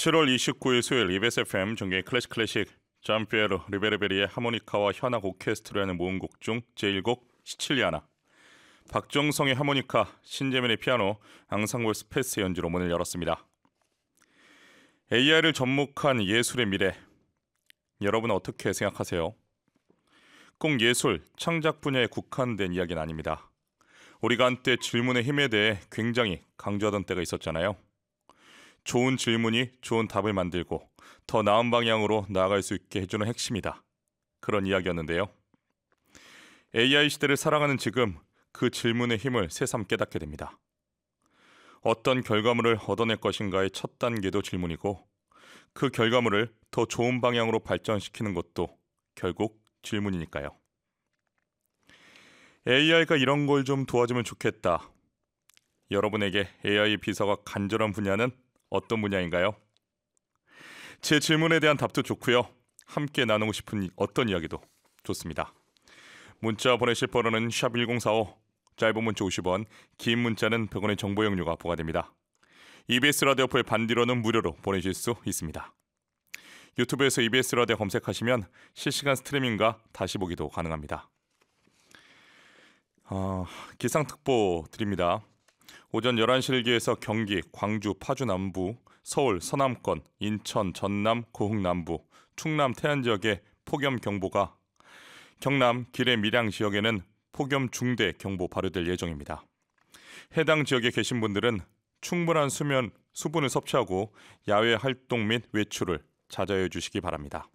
7월 29일 수요일 EBS FM 정계의 클래식 잠피에르 리베르베리의 하모니카와 현악 오케스트라는 모음곡 중 제1곡 시칠리아나, 박정성의 하모니카, 신재민의 피아노, 앙상블 스페스 연주로 문을 열었습니다. AI를 접목한 예술의 미래, 여러분은 어떻게 생각하세요? 꼭 예술, 창작 분야에 국한된 이야기는 아닙니다. 우리가 한때 질문의 힘에 대해 굉장히 강조하던 때가 있었잖아요. 좋은 질문이 좋은 답을 만들고 더 나은 방향으로 나아갈 수 있게 해주는 핵심이다, 그런 이야기였는데요. AI 시대를 살아가는 지금, 그 질문의 힘을 새삼 깨닫게 됩니다. 어떤 결과물을 얻어낼 것인가의 첫 단계도 질문이고, 그 결과물을 더 좋은 방향으로 발전시키는 것도 결국 질문이니까요. AI가 이런 걸 좀 도와주면 좋겠다. 여러분에게 AI 비서가 간절한 분야는 어떤 분야인가요? 제 질문에 대한 답도 좋고요. 함께 나누고 싶은 어떤 이야기도 좋습니다. 문자 보내실 번호는 샵1045, 짧은 문자 50원, 긴 문자는 100원의 정보 이용료가 부과됩니다. EBS 라디오 어플 반디로는 무료로 보내실 수 있습니다. 유튜브에서 EBS 라디오 검색하시면 실시간 스트리밍과 다시 보기도 가능합니다. 기상특보 드립니다. 오전 11시를 기해서 경기, 광주, 파주 남부, 서울, 서남권, 인천, 전남, 고흥 남부, 충남, 태안 지역에 폭염경보가, 경남, 기뢰, 밀양 지역에는 폭염 중대 경보 발효될 예정입니다. 해당 지역에 계신 분들은 충분한 수분을 섭취하고 야외 활동 및 외출을 자제해 주시기 바랍니다.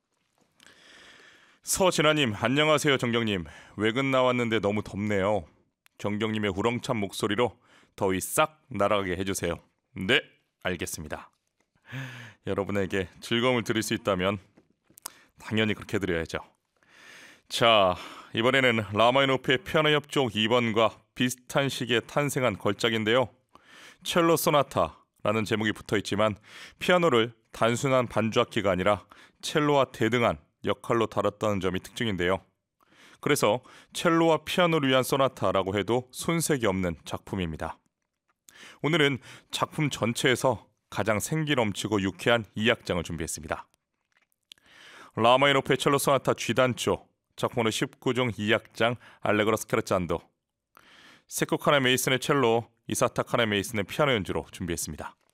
서진아님, 안녕하세요. 정경님, 외근 나왔는데 너무 덥네요. 정경님의 우렁찬 목소리로 더위 싹 날아가게 해주세요. 네, 알겠습니다. 여러분에게 즐거움을 드릴 수 있다면 당연히 그렇게 해드려야죠. 자, 이번에는 라마니노프의 피아노 협주곡 2번과 비슷한 시기에 탄생한 걸작인데요. 첼로 소나타라는 제목이 붙어있지만 피아노를 단순한 반주악기가 아니라 첼로와 대등한 역할로 다뤘다는 점이 특징인데요. 그래서 첼로와 피아노를 위한 소나타라고 해도 손색이 없는 작품입니다. 오늘은 작품 전체에서 가장 생기 넘치고 유쾌한 2악장을 준비했습니다. 라마니노프의 첼로 소나타 G단조, 작품으로 19중 2악장 알레그로 스케르찬도, 세코 카네 메이슨의 첼로, 이사타 카네 메이슨의 피아노 연주로 준비했습니다.